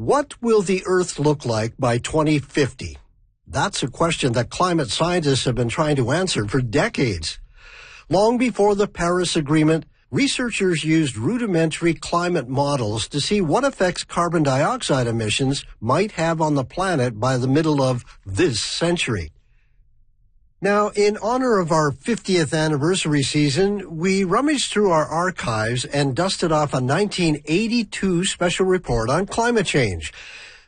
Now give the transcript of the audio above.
What will the Earth look like by 2050? That's a question that climate scientists have been trying to answer for decades. Long before the Paris Agreement, researchers used rudimentary climate models to see what effects carbon dioxide emissions might have on the planet by the middle of this century. Now, in honor of our 50th anniversary season, we rummaged through our archives and dusted off a 1982 special report on climate change.